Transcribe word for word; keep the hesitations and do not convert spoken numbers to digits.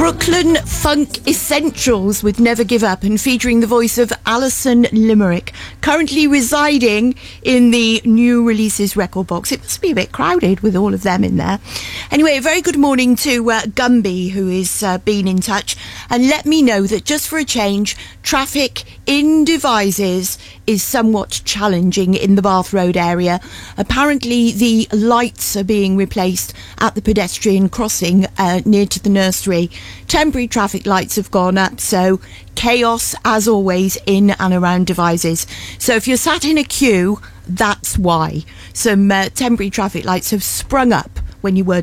Brooklyn Funk Essentials with Never Give Up, and featuring the voice of Alison Limerick, currently residing in the New Releases record box. It must be a bit crowded with all of them in there. Anyway, a very good morning to uh, Gumby, who has uh, been in touch and let me know that just for a change, traffic in Devizes is somewhat challenging in the Bath Road area. Apparently the lights are being replaced at the pedestrian crossing uh, near to the nursery. Temporary traffic lights have gone up, so chaos as always in and around Devizes. So if you're sat in a queue, that's why. Some uh, temporary traffic lights have sprung up when you were